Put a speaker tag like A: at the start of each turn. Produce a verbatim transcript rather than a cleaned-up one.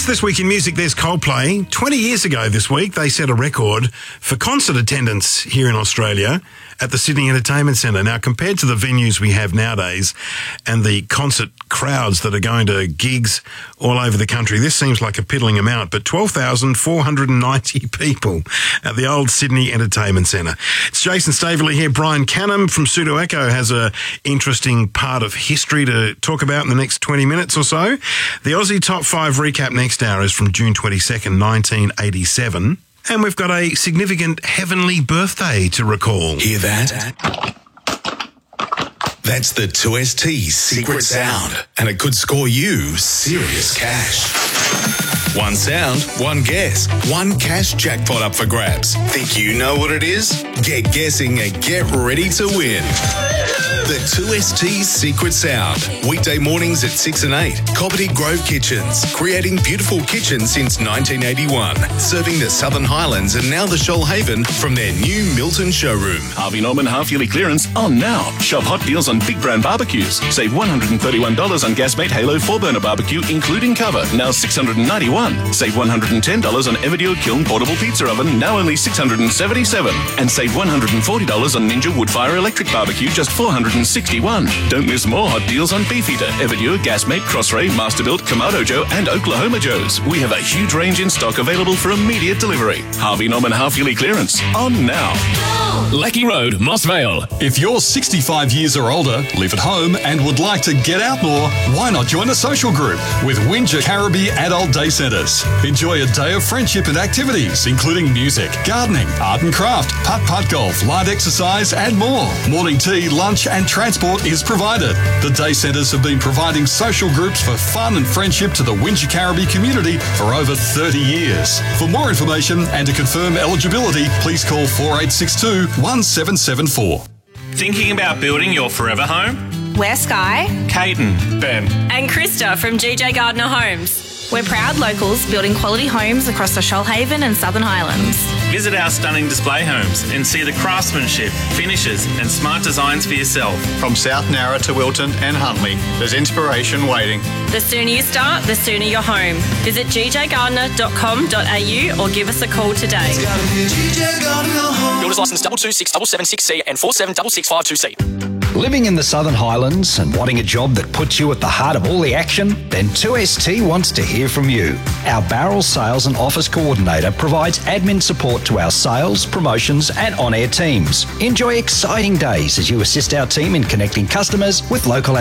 A: This Week in Music, there's Coldplay. twenty years ago this week, they set a record for concert attendance here in Australia at the Sydney Entertainment Centre. Now, compared to the venues we have nowadays and the concert crowds that are going to gigs all over the country, this seems like a piddling amount, but twelve thousand four hundred ninety people at the old Sydney Entertainment Centre. It's Jason Staveley here. Brian Canham from Pseudo Echo has a interesting part of history to talk about in the next twenty minutes or so. The Aussie Top five recap next hour is from June twenty-second, nineteen eighty-seven. And we've got a significant heavenly birthday to recall.
B: Hear that? That's the two S T's secret sound, and it could score you serious cash. One sound, one guess, one cash jackpot up for grabs. Think you know what it is? Get guessing and get ready to win. The two S T's secret sound. Weekday mornings at six and eight. Cobbitty Grove Kitchens. Creating beautiful kitchens since nineteen eighty-one. Serving the Southern Highlands and now the Shoalhaven from their new Milton showroom.
C: Harvey Norman half-yearly clearance on now. Shop hot deals on big brand barbecues. Save one hundred thirty-one dollars on Gasmate Halo four-burner barbecue, including cover, now six hundred ninety-one dollars. Save one hundred ten dollars on Everdio Kiln portable pizza oven, now only six hundred seventy-seven dollars. And save one hundred forty dollars on Ninja Woodfire electric barbecue, just four hundred sixty-one dollars. Don't miss more hot deals on Beefeater, Everdio, Gasmate, Crossray, Masterbuilt, Kamado Joe, and Oklahoma Joe's. We have a huge range in stock available for immediate delivery. Harvey Norman half-yearly clearance on now.
D: Lecky Road, Moss Vale.
E: If you're sixty-five years or older, live at home and would like to get out more, why not join a social group with Windsor Caribbean Adult Day Centres? Enjoy a day of friendship and activities, including music, gardening, art and craft, putt-putt golf, light exercise and more. Morning tea, lunch and transport is provided. The Day Centres have been providing social groups for fun and friendship to the Windsor Caribbean community for over thirty years. For more information and to confirm eligibility, please call four eight six two, one seven seven four.
F: Thinking about building your forever home?
G: We're Sky,
F: Caden, Ben,
G: and Krista from G J Gardner Homes. We're proud locals building quality homes across the Shoalhaven and Southern Highlands.
F: Visit our stunning display homes and see the craftsmanship, finishes and smart designs for yourself.
H: From South Narra to Wilton and Huntley, there's inspiration waiting.
G: The sooner you start, the sooner you're home. Visit g j gardner dot com dot a u or give us a call today.
D: Builders licence double two six double seven six C and four seven double six five two C.
I: Living in the Southern Highlands and wanting a job that puts you at the heart of all the action? Then two S T wants to hear from you. Our Barrel Sales and Office Coordinator provides admin support to our sales, promotions and on-air teams. Enjoy exciting days as you assist our team in connecting customers with local